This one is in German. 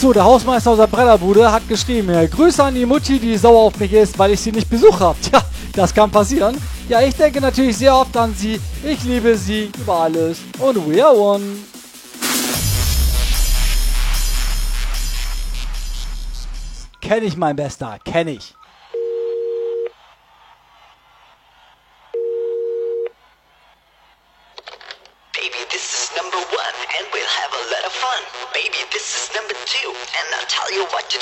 Achso, der Hausmeister aus der Brennerbude hat geschrieben, Grüße an die Mutti, die sauer auf mich ist, weil ich sie nicht besucht habe. Tja, das kann passieren. Ja, ich denke natürlich sehr oft an sie. Ich liebe sie über alles. Und we are one. Kenn ich, mein Bester, kenn ich. Baby, this is number 1, and we'll have a lot of fun. Baby, this is number 2, and I'll tell you what to